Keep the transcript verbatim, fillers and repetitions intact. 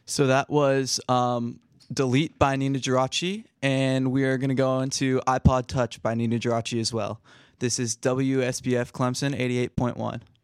So that was um, Delete by Nina Giraci, and we are going to go into iPod Touch by Nina Giraci as well. This is W S B F Clemson eighty-eight point one.